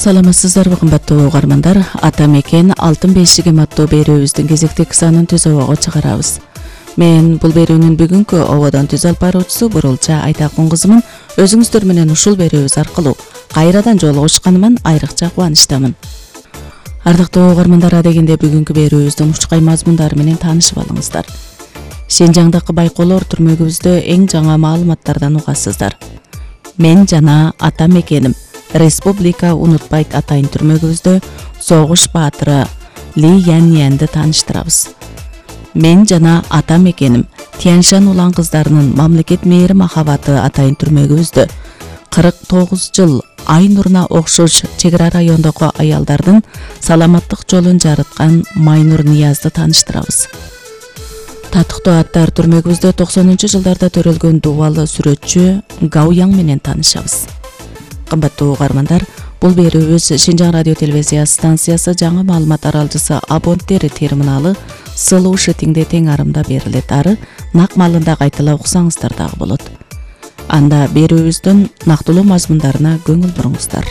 Саламатсыздарбы кымбаттуу угармандар. Ата мекен алтын бешигим аттуу берүүбүздүн кезектеги санын түз обого чыгарабыз. Мен бул берүүнүн бүгүнкү ободон түз алып баруучусу Бурулча Айтакун кызымын. Өзүңүздөр менен ушул берүүбүз аркылуу кайрадан жолугушканыман айрыкча кубанычтамын. Ардактуу угармандар, дегенде бүгүнкү берүүбүздүн учкай мазмундары менен таанышып алыңыздар. Шинжаңдагы байкоолор түрмөгүбүздө эң жаңы маалыматтардан угасыздар. Мен жана ата мекеним Республика унутпайт атайын түрмөгүбүздө согуш баатыры Ли Яньянды тааныштырабыз. Мен жана ата мекеним Тяньшан улан кыздарынын мамлекет мээри махабаты атайын түрмөгүбүздө 49 жыл ай нуруна окшош чек ара райондогу аялдардын саламаттык жолун жарыткан Майнур Ниязды тааныштырабыз. Татыктуу аттар түрмөгүбүздө 90-жылдарда төрөлгөн дубалы сүрөтчү Гау Яң менен таанышабыз. Кымбаттуу угармандар, бул берүүбүз Шинжаң радио телевизия станциясы жаңы маалымат аралжысы абоненттери терминалы Сылуушы тиңде тең арымда берилет. Ары нак маалында кайталап уксаңыздар дагы болот. Анда берүүбүздүн нактылуу мазмундарына көңүл буруңуздар.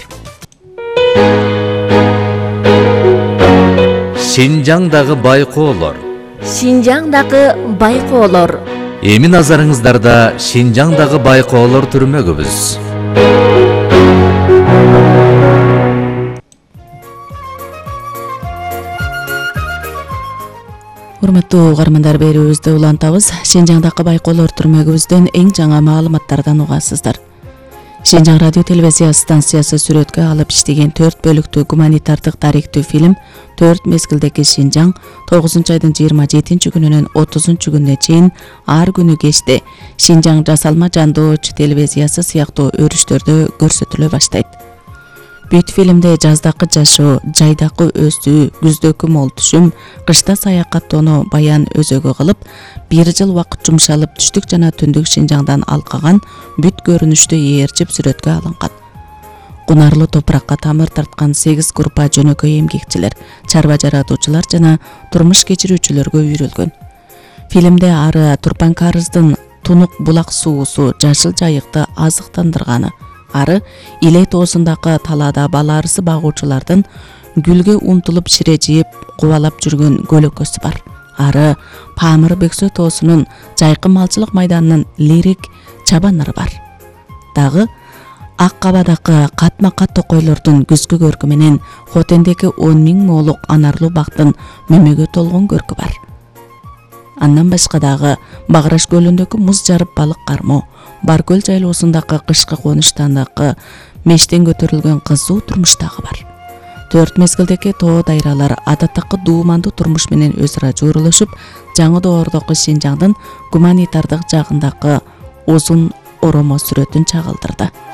Шинжаңдагы байкоолор. Шинжаңдагы байкоолор. Эми назарыңыздарда Шинжаңдагы байкоолор түрмөгүбүз. Урматтуу угармандар, берүүбүздү улантабыз. Шинжаңдагы байкоолор түрмөгүбүздөн эң жаңы маалыматтардан угасыздар. Шинжаң радио телевизия станциясы сүрөткө алып иштеген 4 бөлүктүү гуманитардык тарихтүү фильм 4 мезгилдеги Шинжаң 9-айдын 27 күнүнөн 30 күнүнө чейин ар күнү кечте Шинжаң жасалма жандуу телевизиясы сыяктуу өрүштөрдө көрсөтүлө баштайт. Бүт фильмде жаздакы жашоо, жайдакы өсүү, күздөгү мол түшүм, кышта саякаттоону баян өзөгү кылып, 1 жыл убакыт жумшалып түштүк жана түндүк Шинжаңдан алкаган бүт көрүнүштү ээрчип сүрөткө алынган. Кунарлуу топуракка тамыр тарткан 8 группа жөнөкөй эмгекчилер, чарба жаратуучулар жана турмуш кечирүүчүлөргө үйрөлгөн. Фильмде ары Турпан Карыздын тунук булак суусу жашыл жайыкты азыктандырганы, ары Илей тоосундагы талаада бала арысы багуучулардын гүлгө умтулуп шире жийип кубалап жүргөн көлөкөсү бар. Ары Памыр Бөксө тоосунун жайкы малчылык майданынын лирик чабаныры бар. Дагы Ак Кабадагы катма-кат токойлордун күзгү көркү менен Хотендеги 10 000 моолук анарлуу бактын мөмөгө толгон көркү бар. Андан башка дагы Баграш көлүндөгү муз жарып балык кармоо, Баркөл жайлоосундагы кышкы конуштандагы мештен көтөрүлгөн кызуу турмуш дагы бар. 4 мезгилдеги тоо дайралар адаттагы дуумандуу турмуш менен өз ара жуурулушуп, жаңы доордогу Шинжаңдын гуманитардык жагындагы узун оромо сүрөтүн чагылдырды.